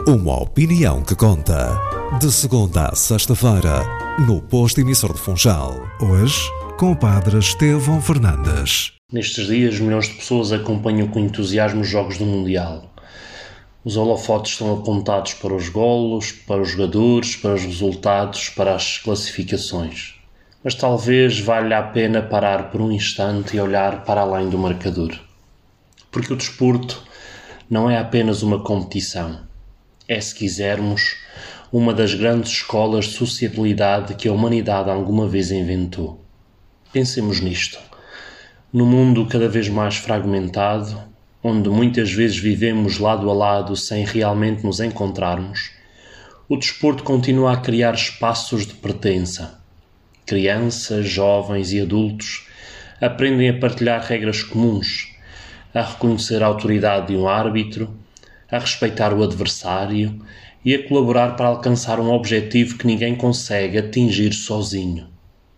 Uma opinião que conta. De segunda a sexta-feira, no posto emissor de Funchal. Hoje, com o padre Estevão Fernandes. Nestes dias, milhões de pessoas acompanham com entusiasmo os Jogos do Mundial. Os holofotes estão apontados para os golos, para os jogadores, para os resultados, para as classificações. Mas talvez valha a pena parar por um instante e olhar para além do marcador. Porque o desporto não é apenas uma competição. É, se quisermos, uma das grandes escolas de sociabilidade que a humanidade alguma vez inventou. Pensemos nisto. No mundo cada vez mais fragmentado, onde muitas vezes vivemos lado a lado sem realmente nos encontrarmos, o desporto continua a criar espaços de pertença. Crianças, jovens e adultos aprendem a partilhar regras comuns, a reconhecer a autoridade de um árbitro, a respeitar o adversário e a colaborar para alcançar um objetivo que ninguém consegue atingir sozinho.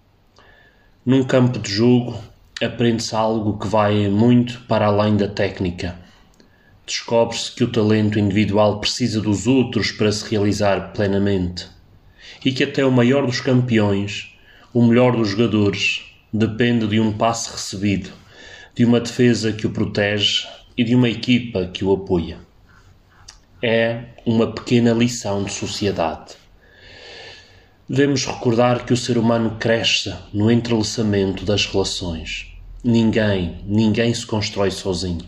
Num campo de jogo, aprende-se algo que vai muito para além da técnica. Descobre-se que o talento individual precisa dos outros para se realizar plenamente e que até o maior dos campeões, o melhor dos jogadores, depende de um passe recebido, de uma defesa que o protege e de uma equipa que o apoia. É uma pequena lição de sociedade. Devemos recordar que o ser humano cresce no entrelaçamento das relações. Ninguém se constrói sozinho.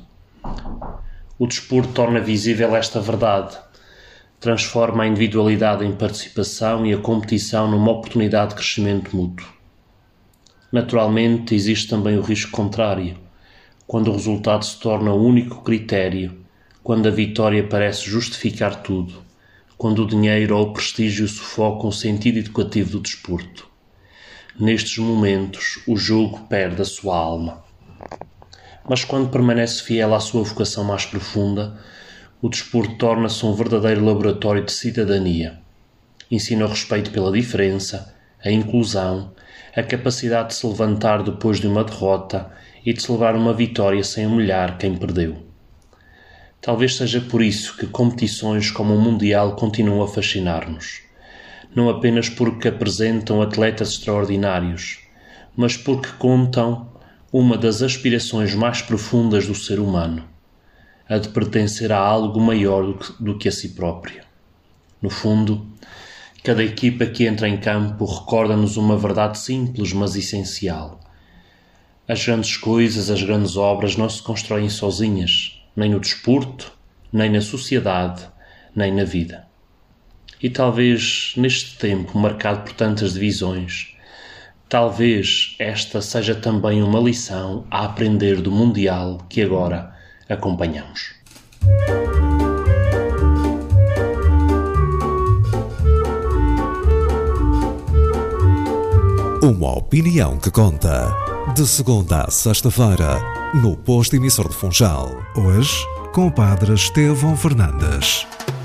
O desporto torna visível esta verdade, transforma a individualidade em participação e a competição numa oportunidade de crescimento mútuo. Naturalmente, existe também o risco contrário, quando o resultado se torna o único critério, quando a vitória parece justificar tudo, quando o dinheiro ou o prestígio sufocam o sentido educativo do desporto. Nestes momentos, o jogo perde a sua alma. Mas quando permanece fiel à sua vocação mais profunda, o desporto torna-se um verdadeiro laboratório de cidadania. Ensina o respeito pela diferença, a inclusão, a capacidade de se levantar depois de uma derrota e de celebrar uma vitória sem humilhar quem perdeu. Talvez seja por isso que competições como o Mundial continuam a fascinar-nos. Não apenas porque apresentam atletas extraordinários, mas porque contam uma das aspirações mais profundas do ser humano, a de pertencer a algo maior do que a si próprio. No fundo, cada equipa que entra em campo recorda-nos uma verdade simples, mas essencial. As grandes coisas, as grandes obras não se constroem sozinhas, nem no desporto, nem na sociedade, nem na vida. E talvez neste tempo marcado por tantas divisões, talvez esta seja também uma lição a aprender do Mundial que agora acompanhamos. Uma opinião que conta. De segunda a sexta-feira, no posto emissor de Funchal. Hoje, com o padre Estevão Fernandes.